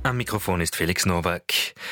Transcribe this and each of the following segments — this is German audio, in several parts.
Am Mikrofon ist Felix Nowak.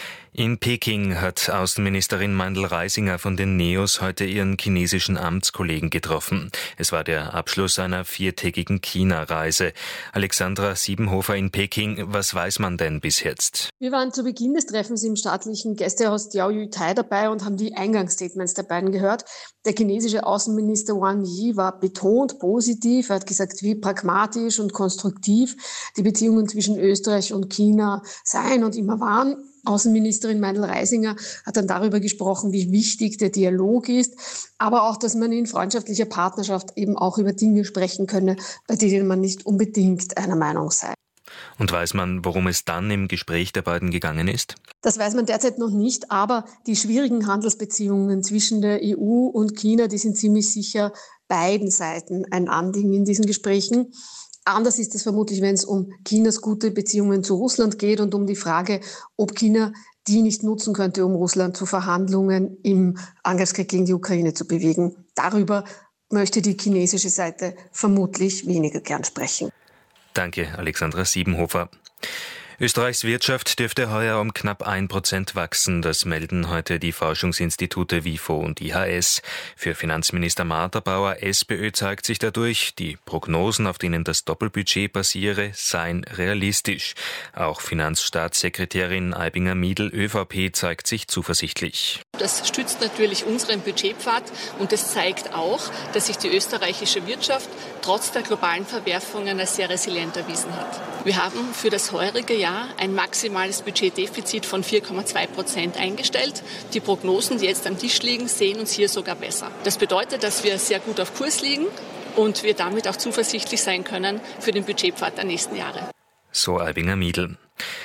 In Peking hat Außenministerin Meindl-Reisinger von den NEOS heute ihren chinesischen Amtskollegen getroffen. Es war der Abschluss einer 4-tägigen China-Reise. Alexandra Siebenhofer in Peking, was weiß man denn bis jetzt? Wir waren zu Beginn des Treffens im staatlichen Gästehaus Diaoyutai dabei und haben die Eingangsstatements der beiden gehört. Der chinesische Außenminister Wang Yi war betont positiv. Er hat gesagt, wie pragmatisch und konstruktiv die Beziehungen zwischen Österreich und China seien und immer waren. Außenministerin Meindl-Reisinger hat dann darüber gesprochen, wie wichtig der Dialog ist, aber auch, dass man in freundschaftlicher Partnerschaft eben auch über Dinge sprechen könne, bei denen man nicht unbedingt einer Meinung sei. Und weiß man, worum es dann im Gespräch der beiden gegangen ist? Das weiß man derzeit noch nicht, aber die schwierigen Handelsbeziehungen zwischen der EU und China, die sind ziemlich sicher beiden Seiten ein Anliegen in diesen Gesprächen. Anders ist es vermutlich, wenn es um Chinas gute Beziehungen zu Russland geht und um die Frage, ob China die nicht nutzen könnte, um Russland zu Verhandlungen im Angriffskrieg gegen die Ukraine zu bewegen. Darüber möchte die chinesische Seite vermutlich weniger gern sprechen. Danke, Alexandra Siebenhofer. Österreichs Wirtschaft dürfte heuer um knapp 1% wachsen. Das melden heute die Forschungsinstitute WIFO und IHS. Für Finanzminister Martha Bauer, SPÖ, zeigt sich dadurch, die Prognosen, auf denen das Doppelbudget basiere, seien realistisch. Auch Finanzstaatssekretärin Aibinger-Miedl, ÖVP, zeigt sich zuversichtlich. Das stützt natürlich unseren Budgetpfad und es zeigt auch, dass sich die österreichische Wirtschaft trotz der globalen Verwerfungen als sehr resilient erwiesen hat. Wir haben für das heurige Jahr ein maximales Budgetdefizit von 4,2% eingestellt. Die Prognosen, die jetzt am Tisch liegen, sehen uns hier sogar besser. Das bedeutet, dass wir sehr gut auf Kurs liegen und wir damit auch zuversichtlich sein können für den Budgetpfad der nächsten Jahre. So Aibinger-Miedl.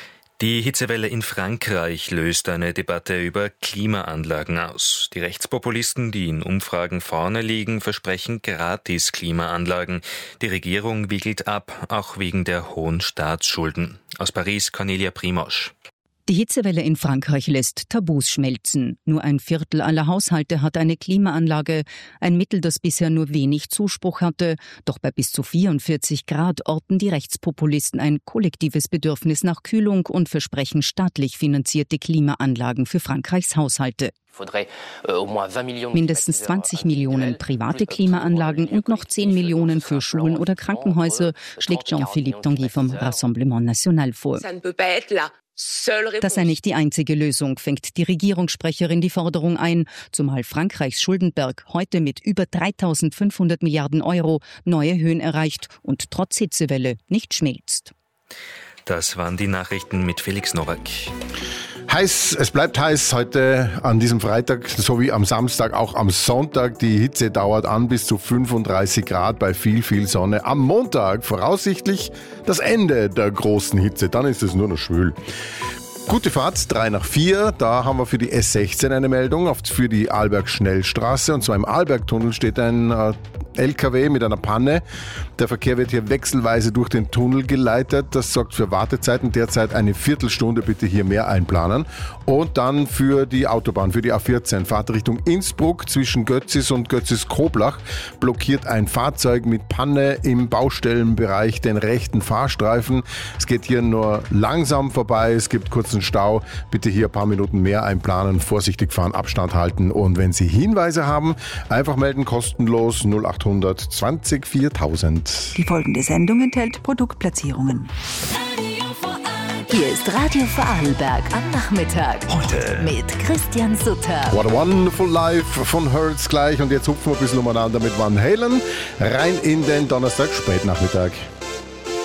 Die Hitzewelle in Frankreich löst eine Debatte über Klimaanlagen aus. Die Rechtspopulisten, die in Umfragen vorne liegen, versprechen gratis Klimaanlagen. Die Regierung wiegelt ab, auch wegen der hohen Staatsschulden. Aus Paris, Cornelia Primosch. Die Hitzewelle in Frankreich lässt Tabus schmelzen. Nur ein Viertel aller Haushalte hat eine Klimaanlage, ein Mittel, das bisher nur wenig Zuspruch hatte. Doch bei bis zu 44 Grad orten die Rechtspopulisten ein kollektives Bedürfnis nach Kühlung und versprechen staatlich finanzierte Klimaanlagen für Frankreichs Haushalte. Mindestens 20 Millionen private Klimaanlagen und noch 10 Millionen für Schulen oder Krankenhäuser, schlägt Jean-Philippe Tanguy vom Rassemblement National vor. Das sei nicht die einzige Lösung, fängt die Regierungssprecherin die Forderung ein, zumal Frankreichs Schuldenberg heute mit über 3.500 Milliarden Euro neue Höhen erreicht und trotz Hitzewelle nicht schmilzt. Das waren die Nachrichten mit Felix Nowak. Heiß, es bleibt heiß heute an diesem Freitag sowie am Samstag, auch am Sonntag. Die Hitze dauert an bis zu 35 Grad bei viel Sonne. Am Montag voraussichtlich das Ende der großen Hitze. Dann ist es nur noch schwül. Gute Fahrt, 3 nach 4. Da haben wir für die S16 eine Meldung für die Arlberg-Schnellstraße. Und zwar im Arlbergtunnel steht ein LKW mit einer Panne. Der Verkehr wird hier wechselweise durch den Tunnel geleitet. Das sorgt für Wartezeiten. Derzeit eine Viertelstunde, bitte hier mehr einplanen. Und dann für die Autobahn, für die A14, Fahrt Richtung Innsbruck zwischen Götzis und Götzis-Koblach blockiert ein Fahrzeug mit Panne im Baustellenbereich den rechten Fahrstreifen. Es geht hier nur langsam vorbei. Es gibt kurzen Stau. Bitte hier ein paar Minuten mehr einplanen, vorsichtig fahren, Abstand halten. Und wenn Sie Hinweise haben, einfach melden, kostenlos 0800 20 4000. Die folgende Sendung enthält Produktplatzierungen. Hier ist Radio Vorarlberg am Nachmittag. Heute mit Christian Sutter. What a Wonderful Life von Hertz gleich. Und jetzt hupfen wir ein bisschen umeinander mit Van Halen. Rein in den Donnerstag Spätnachmittag.